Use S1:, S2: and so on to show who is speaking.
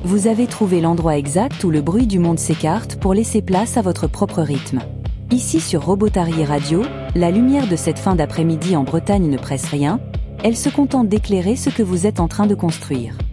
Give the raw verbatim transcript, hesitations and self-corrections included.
S1: Vous avez trouvé l'endroit exact où le bruit du monde s'écarte pour laisser place à votre propre rythme. Ici sur Robotary Radio, la lumière de cette fin d'après-midi en Bretagne ne presse rien, elle se contente d'éclairer ce que vous êtes en train de construire.